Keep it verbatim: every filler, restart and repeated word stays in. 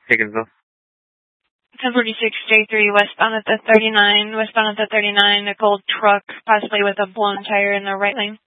Higginsville. ten forty-six J three, westbound at the thirty-nine, westbound at the thirty-nine, a gold truck, possibly with a blown tire in the right lane.